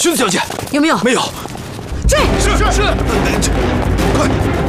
是的，小姐。 有没有？ 没有。 追！ 是，快！